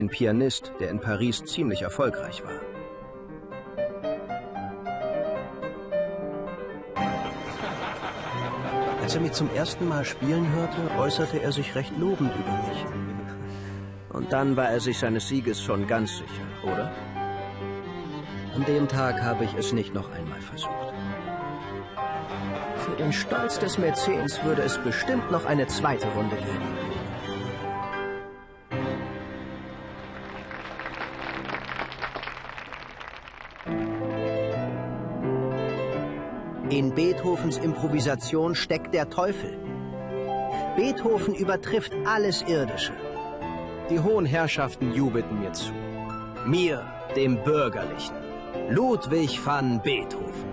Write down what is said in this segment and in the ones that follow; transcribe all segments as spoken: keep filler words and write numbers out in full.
ein Pianist, der in Paris ziemlich erfolgreich war. Als er mich zum ersten Mal spielen hörte, äußerte er sich recht lobend über mich. Und dann war er sich seines Sieges schon ganz sicher, oder? An dem Tag habe ich es nicht noch einmal versucht. Für den Stolz des Mäzens würde es bestimmt noch eine zweite Runde geben. In Beethovens Improvisation steckt der Teufel. Beethoven übertrifft alles Irdische. Die hohen Herrschaften jubelten mir zu. Mir, dem Bürgerlichen. Ludwig van Beethoven.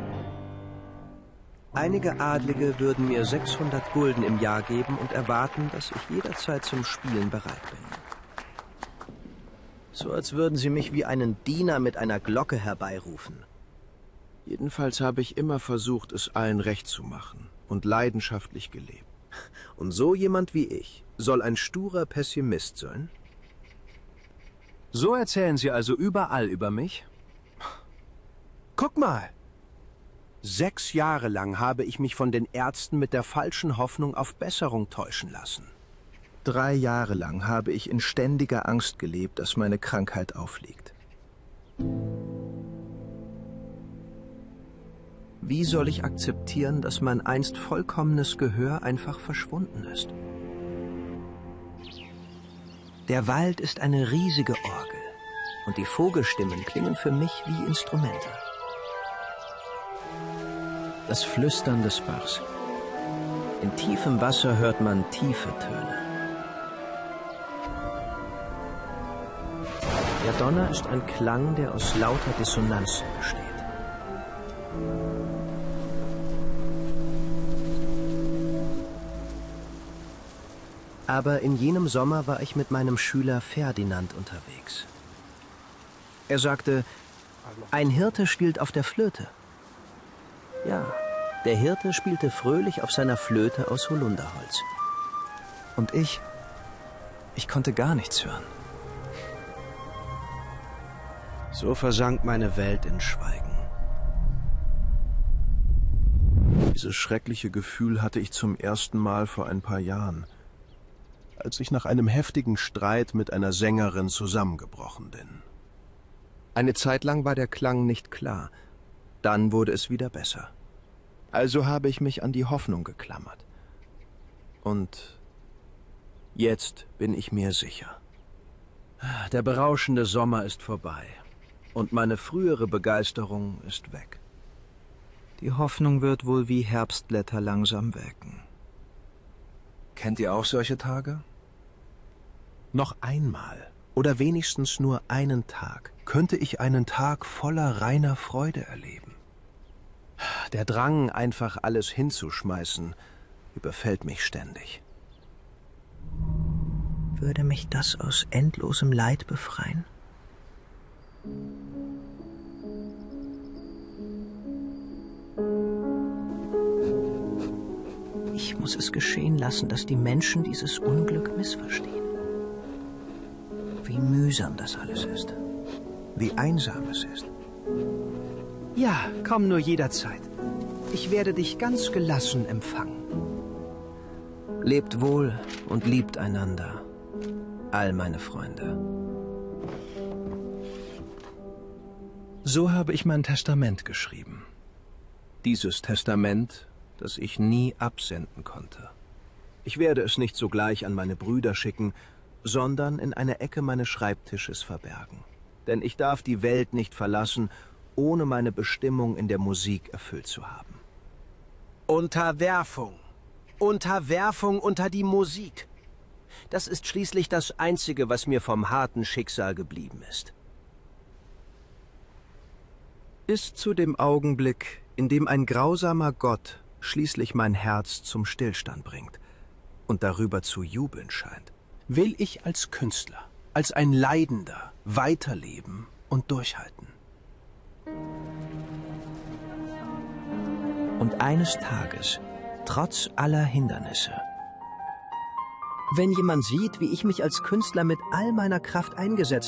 Einige Adlige würden mir sechshundert Gulden im Jahr geben und erwarten, dass ich jederzeit zum Spielen bereit bin. So als würden sie mich wie einen Diener mit einer Glocke herbeirufen. Jedenfalls habe ich immer versucht, es allen recht zu machen und leidenschaftlich gelebt. Und so jemand wie ich soll ein sturer Pessimist sein? So erzählen Sie also überall über mich? Guck mal! Sechs Jahre lang habe ich mich von den Ärzten mit der falschen Hoffnung auf Besserung täuschen lassen. Drei Jahre lang habe ich in ständiger Angst gelebt, dass meine Krankheit aufliegt. Wie soll ich akzeptieren, dass mein einst vollkommenes Gehör einfach verschwunden ist? Der Wald ist eine riesige Orgel und die Vogelstimmen klingen für mich wie Instrumente. Das Flüstern des Bachs. In tiefem Wasser hört man tiefe Töne. Der Donner ist ein Klang, der aus lauter Dissonanzen besteht. Aber in jenem Sommer war ich mit meinem Schüler Ferdinand unterwegs. Er sagte, ein Hirte spielt auf der Flöte. Ja, der Hirte spielte fröhlich auf seiner Flöte aus Holunderholz. Und ich, ich konnte gar nichts hören. So versank meine Welt in Schweigen. Dieses schreckliche Gefühl hatte ich zum ersten Mal vor ein paar Jahren, als ich nach einem heftigen Streit mit einer Sängerin zusammengebrochen bin. Eine Zeit lang war der Klang nicht klar, dann wurde es wieder besser. Also habe ich mich an die Hoffnung geklammert. Und jetzt bin ich mir sicher. Der berauschende Sommer ist vorbei und meine frühere Begeisterung ist weg. Die Hoffnung wird wohl wie Herbstblätter langsam welken. Kennt ihr auch solche Tage? Noch einmal oder wenigstens nur einen Tag könnte ich einen Tag voller reiner Freude erleben. Der Drang, einfach alles hinzuschmeißen, überfällt mich ständig. Würde mich das aus endlosem Leid befreien? Ich muss es geschehen lassen, dass die Menschen dieses Unglück missverstehen. Wie mühsam das alles ist. Wie einsam es ist. Ja, komm nur jederzeit. Ich werde dich ganz gelassen empfangen. Lebt wohl und liebt einander, all meine Freunde. So habe ich mein Testament geschrieben. Dieses Testament, das ich nie absenden konnte. Ich werde es nicht sogleich an meine Brüder schicken, sondern in eine Ecke meines Schreibtisches verbergen. Denn ich darf die Welt nicht verlassen, ohne meine Bestimmung in der Musik erfüllt zu haben. Unterwerfung. Unterwerfung unter die Musik. Das ist schließlich das Einzige, was mir vom harten Schicksal geblieben ist. Bis zu dem Augenblick, in dem ein grausamer Gott schließlich mein Herz zum Stillstand bringt und darüber zu jubeln scheint, will ich als Künstler, als ein Leidender weiterleben und durchhalten. Und eines Tages, trotz aller Hindernisse, Wenn jemand sieht, wie ich mich als Künstler mit all meiner Kraft eingesetzt